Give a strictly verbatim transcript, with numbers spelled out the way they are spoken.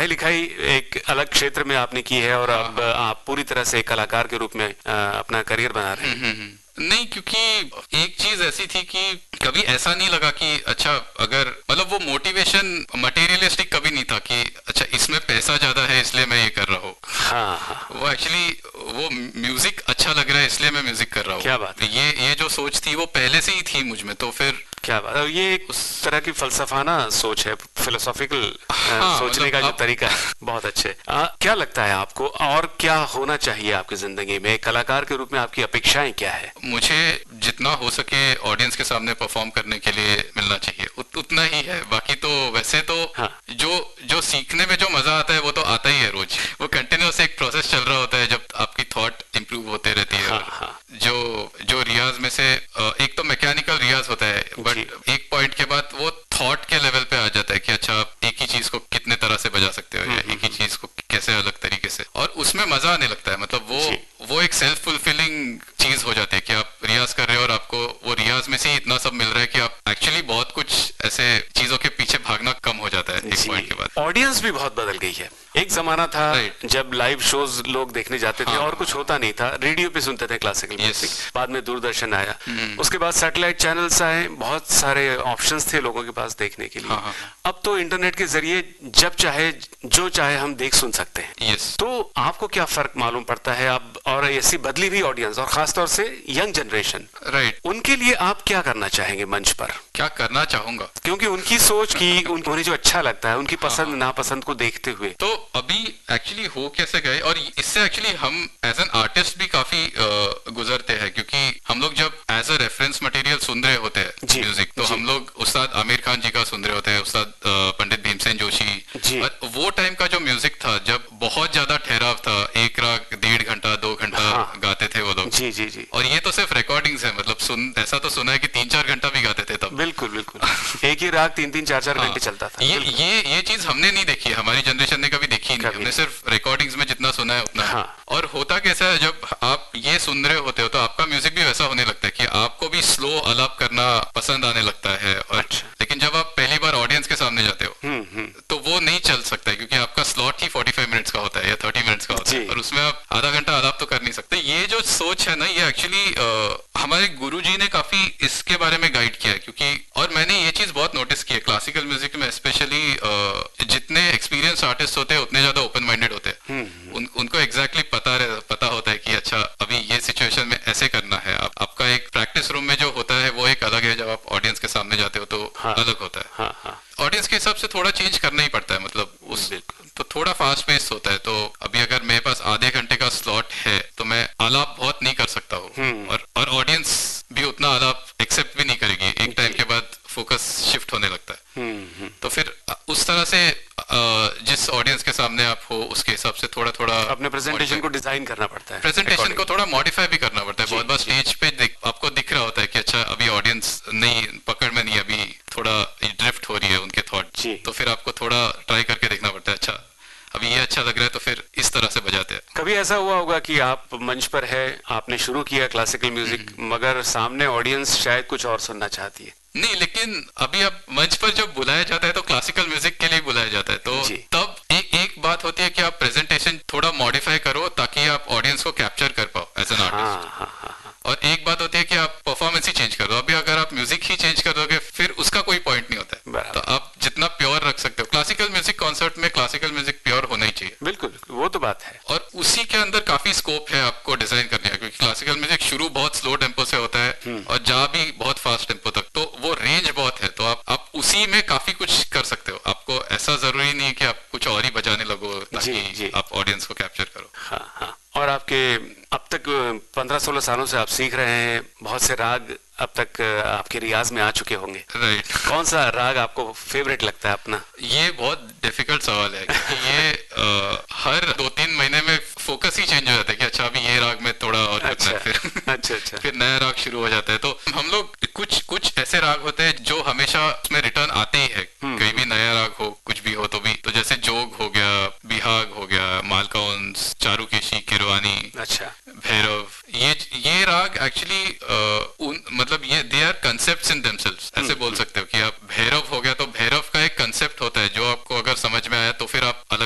लिखाई एक अलग क्षेत्र में आपने की है और अब आप पूरी तरह से एक कलाकार के रूप में आ, अपना करियर बना रहे हैं। नहीं, क्योंकि एक चीज ऐसी थी कि कभी ऐसा नहीं लगा कि अच्छा, अगर मतलब वो मोटिवेशन मटेरियलिस्टिक कभी नहीं था कि अच्छा इसमें पैसा ज्यादा है इसलिए मैं ये कर रहा हूँ। हाँ, हाँ। वो एक्चुअली वो म्यूजिक अच्छा लग रहा है इसलिए मैं म्यूजिक कर रहा हूँ। क्या बात है। ये ये जो सोच थी वो पहले से ही थी मुझ में, तो फिर क्या बात है। ये एक उस तरह की फलसफाना सोच है, फिलोसॉफिकल हाँ, सोचने मतलब का जो आप... तरीका है बहुत अच्छे। आ, क्या लगता है आपको और क्या होना चाहिए आपकी जिंदगी में, कलाकार के रूप में आपकी अपेक्षाएं क्या है? मुझे जितना हो सके ऑडियंस के सामने परफॉर्म करने के लिए मिलना चाहिए, उत, उतना ही है। बाकी तो वैसे तो हाँ। जो जो सीखने में जो मजा आता है वो तो आता ही है रोज। वो कंटिन्यूस एक प्रोसेस चल रहा होता है जब आपकी थॉट इंप्रूव होते रहती है। हाँ, हाँ। जो जो रियाज में से एक तो मैकेनिकल रियाज होता है, बट एक पॉइंट के बाद वो थॉट के लेवल पे आ जाता है कि अच्छा आप एक ही चीज को कितने तरह से बजा सकते हो या एक ही चीज को कैसे अलग तरीके से, और उसमें मजा आने लगता है। मतलब वो वो एक सेल्फ फुलफिलिंग चीज हो जाती है कि आप रियाज कर रहे हो और आपको वो रियाज में से इतना सब मिल रहा है कि आप एक्चुअली बहुत कुछ ऐसे चीजों के पीछे भागना कम हो जाता है एक पॉइंट के बाद। ऑडियंस भी बहुत बदल गई है। एक जमाना था जब लाइव शोज लोग देखने जाते थे और कुछ होता नहीं था, रेडियो पे सुनते थे क्लासिकल म्यूजिक, बाद में दूरदर्शन आया, उसके बाद सैटेलाइट चैनल्स आए, बहुत सारे ऑप्शंस थे लोगों के पास देखने के लिए। हाँ, हाँ। अब तो इंटरनेट के जरिए जब चाहे जो चाहे हम देख सुन सकते हैं। yes. तो आपको क्या फर्क मालूम पड़ता है अब, और ऐसी बदली हुई ऑडियंस और खासतौर से यंग जनरेशन, राइट, उनके लिए आप क्या करना चाहेंगे मंच पर? क्या करना चाहूंगा, क्योंकि उनकी सोच की उन्हें जो अच्छा लगता है, उनकी पसंद नापसंद को देखते हुए, तो अभी एक्चुअली हो कैसे गए, और इससे एक्चुअली हम एज एन आर्टिस्ट भी काफी गुजरते हैं, क्योंकि हम लोग जब एज अ रेफरेंस मटेरियल सुन रहे होते हैं म्यूजिक, तो हम लोग उस्ताद आमिर खान जी का सुन रहे होते हैं, उस्ताद पंडित भीमसेन जोशी, और वो टाइम का जो म्यूजिक था जब बहुत ज्यादा ठहराव था, एक राग डेढ़ घंटा दो घंटा हाँ, गाते थे वो लोग। जी जी जी। और ये तो सिर्फ रिकॉर्डिंग्स है, मतलब सुन ऐसा तो सुना है कि तीन चार घंटा भी गाते थे तब। बिल्कुल बिल्कुल एक ही राग तीन तीन चार चार घंटे चलता था। ये ये ये चीज हमने नहीं देखी है, हमारी जनरेशन ने कभी देखी नहीं, हमने सिर्फ रिकॉर्डिंग्स में जितना सुना है उतना। हाँ। और होता कैसा है, जब आप ये सुन रहे होते हो तो आपका म्यूजिक भी वैसा होने लगता है कि आपको भी स्लो अलाप करना पसंद आने लगता है। और अच्छा। लेकिन जब आप पहली बार ऑडियंस के सामने जाते हो तो वो नहीं चल सकता है, क्योंकि आपका स्लॉट ही पैंतालीस मिनट्स का होता है या तीस मिनट्स का होता है, और उसमें आप आधा घंटा आलाप तो कर नहीं सकते। ये जो सोच है ना, ये एक्चुअली हमारे गुरुजी ने काफी इसके बारे में गाइड किया है, क्योंकि और मैंने ये चीज बहुत नोटिस की है क्लासिकल म्यूजिक में स्पेशली, जितने एक्सपीरियंस आर्टिस्ट होते हैं उतने ज्यादा ओपन माइंडेड होते हैं। उन, उनको एग्जैक्टली पता पता होता है कि अच्छा अभी ये सिचुएशन में ऐसे करना है। आप, आपका एक प्रैक्टिस रूम में जो होता है वो एक अलग है, जब आप ऑडियंस के सामने जाते हो तो हाँ, अलग होता है। हाँ, हाँ। ऑडियंस के हिसाब से थोड़ा चेंज करना ही पड़ता है, मतलब उस तो थोड़ा फास्ट पेस होता है। तो अभी अगर मेरे पास आधे घंटे का स्लॉट है तो मैं आलाप बहुत नहीं कर सकता हूँ, और और ऑडियंस भी उतना आलाप एक्सेप्ट भी नहीं करेगी। एक टाइम के बाद फोकस शिफ्ट होने लगता है। तो फिर उस तरह से जिस ऑडियंस के सामने आप हो उसके हिसाब से थोड़ा थोड़ा अपने प्रेजेंटेशन को डिजाइन करना पड़ता है, प्रेजेंटेशन को थोड़ा मॉडिफाई भी करना पड़ता है। बहुत बार स्टेज पे दिख, आपको दिख रहा होता है कि अच्छा अभी ऑडियंस नहीं पकड़ में नहीं, अभी थोड़ा ड्रिफ्ट हो रही है उनके थॉट, तो फिर आपको थोड़ा ट्राई करके देखना पड़ता है, अच्छा अभी ये अच्छा लग रहा है तो फिर इस तरह से बजाते हैं। कभी ऐसा हुआ होगा कि आप मंच पर है, आपने शुरू किया क्लासिकल म्यूजिक, मगर सामने ऑडियंस शायद कुछ और सुनना चाहती है? नहीं, लेकिन अभी अब मंच पर जब बुलाया जाता है तो क्लासिकल म्यूजिक के लिए बुलाया जाता है, तो तब एक एक बात होती है कि आप प्रेजेंटेशन थोड़ा मॉडिफाई करो ताकि आप ऑडियंस को कैप्चर कर पाओ एज एन आर्टिस्ट, और एक बात होती है कि आप परफॉर्मेंस ही चेंज कर दो। अभी अगर आप म्यूजिक ही चेंज कर दोगे फिर उसका कोई पॉइंट नहीं होता है। तो आप जितना प्योर रख सकते हो, क्लासिकल म्यूजिक कॉन्सर्ट में क्लासिकल म्यूजिक प्योर होना ही चाहिए। बिल्कुल, वो तो बात है, और उसी के अंदर काफी स्कोप है आपको डिजाइन करने का, क्योंकि क्लासिकल म्यूजिक शुरू बहुत स्लो टेम्पो से होता है और जा भी बहुत फास्ट टेम्पो तक, तो वो रेंज बहुत है। तो आप आप उसी में काफी कुछ कर सकते हो। आपको ऐसा जरूरी नहीं है कि आप कुछ और ही बजाने लगो ताकि आप ऑडियंस को कैप्चर करो। हाँ हाँ। और आपके अब तक पंद्रह सोलह सालों से आप सीख रहे हैं, बहुत से राग अब तक आपके रियाज में आ चुके होंगे, राइट। कौन सा राग आपको फेवरेट लगता है अपना? ये बहुत डिफिकल्ट सवाल है, क्योंकि ये आ, हर दो तीन महीने में फोकस ही चेंज हो जाता है कि अच्छा अभी ये राग में थोड़ा और अच्छा, है, फिर अच्छा अच्छा फिर नया राग शुरू हो जाता है। तो हम लोग कुछ कुछ ऐसे राग होते हैं जो हमेशा उसमें रिटर्न आते ही है